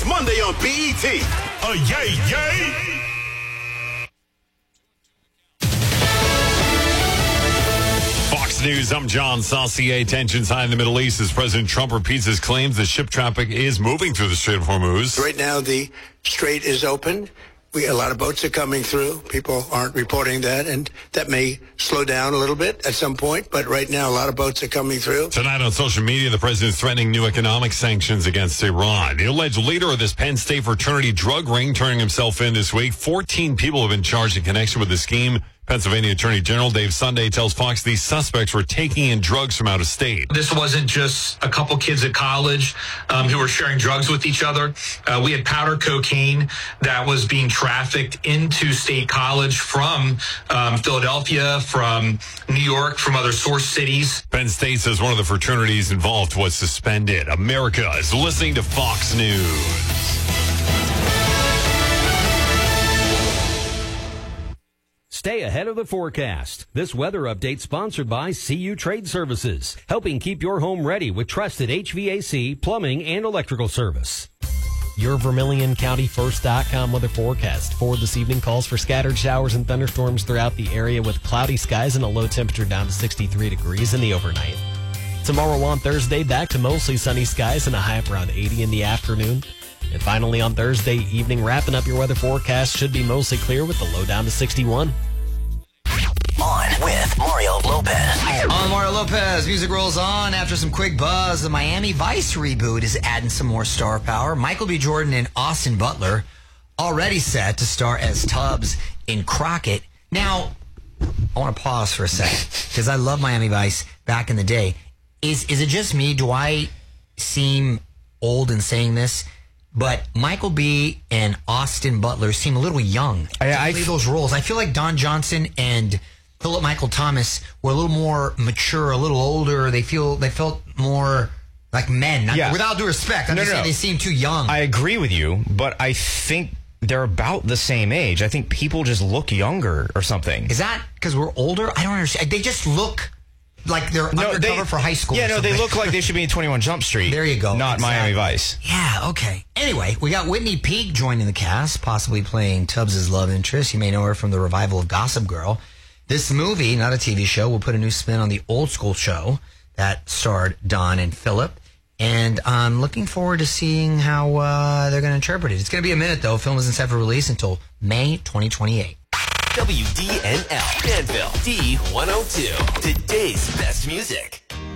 It's Monday on BET. Yay, yay! Fox News, I'm John Saucier. Tensions high in the Middle East as President Trump repeats his claims that ship traffic is moving through the Strait of Hormuz. Right now, the strait is open. A lot of boats are coming through. People aren't reporting that, and that may slow down a little bit at some point. But right now, a lot of boats are coming through. Tonight on social media, the president is threatening new economic sanctions against Iran. The alleged leader of this Penn State fraternity drug ring turning himself in this week. 14 people have been charged in connection with the scheme. Pennsylvania Attorney General Dave Sunday tells Fox these suspects were taking in drugs from out of state. This wasn't just a couple kids at college who were sharing drugs with each other. We had powder cocaine that was being trafficked into State College from Philadelphia, from New York, from other source cities. Penn State says one of the fraternities involved was suspended. America is listening to Fox News. Stay ahead of the forecast. This weather update sponsored by CU Trade Services, helping keep your home ready with trusted HVAC, plumbing, and electrical service. Your VermilionCountyFirst.com weather forecast for this evening calls for scattered showers and thunderstorms throughout the area with cloudy skies and a low temperature down to 63 degrees in the overnight. Tomorrow on Thursday, back to mostly sunny skies and a high of around 80 in the afternoon. And finally on Thursday evening, wrapping up your weather forecast, should be mostly clear with the low down to 61. On with Mario Lopez. On Mario Lopez, music rolls on after some quick buzz. The Miami Vice reboot is adding some more star power. Michael B. Jordan and Austin Butler already set to star as Tubbs in Crockett. Now, I want to pause for a second because I love Miami Vice back in the day. Is it just me? Do I seem old in saying this? But Michael B. and Austin Butler seem a little young to play those roles. I feel like Don Johnson and Philip Michael Thomas were a little more mature, a little older. They felt more like men. Without due respect, I'm just saying they seem too young. I agree with you, but I think they're about the same age. I think people just look younger or something. Is that because we're older? I don't understand. They just look like they're undercover for high school. Yeah, no, they look like they should be in 21 Jump Street. There you go. Not Miami Vice. Yeah, okay. Anyway, we got Whitney Peak joining the cast, possibly playing Tubbs' love interest. You may know her from the revival of Gossip Girl. This movie, not a TV show, will put a new spin on the old school show that starred Don and Philip. And I'm looking forward to seeing how they're going to interpret it. It's going to be a minute, though. Film isn't set for release until May 2028. WDNL, Danville, D102. Today's best music.